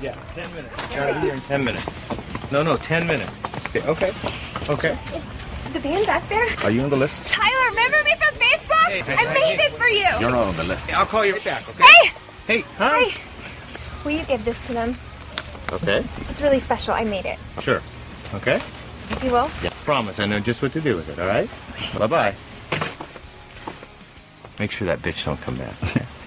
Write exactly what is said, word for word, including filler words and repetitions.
Yeah, ten minutes. Gotta be here in ten minutes. No, no, ten minutes. Okay, okay. Okay. The band back there? Are you on the list? Tyler, remember me from Facebook? Hey, hey, I hey, made hey. this for you. You're not on the list. I'll call you right back, okay? Hey! Hey, huh? Hey. Will you give this to them? Okay. It's really special. I made it. Sure. Okay? You will? Yeah. Promise, I know just what to do with it, all right? Bye-bye. Make sure that bitch don't come back.